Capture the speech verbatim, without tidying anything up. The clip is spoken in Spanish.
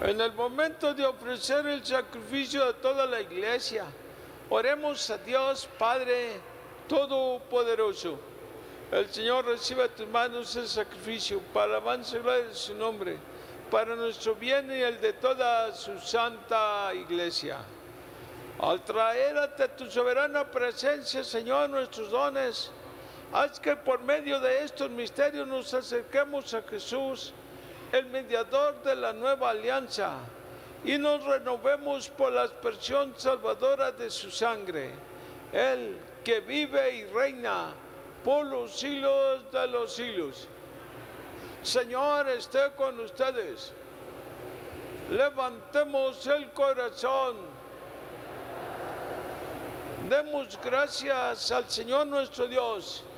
En el momento de ofrecer el sacrificio de toda la iglesia, oremos a Dios Padre Todopoderoso. El Señor reciba de tus manos el sacrificio para alabanza y gloria de su nombre, para nuestro bien y el de toda su santa iglesia. Al traer ante tu soberana presencia, Señor, nuestros dones, haz que por medio de estos misterios nos acerquemos a Jesús, el mediador de la nueva alianza, y nos renovemos por la aspersión salvadora de su sangre. Él que vive y reina por los siglos de los siglos. Señor, esté con ustedes. Levantemos el corazón. Demos gracias al Señor nuestro Dios.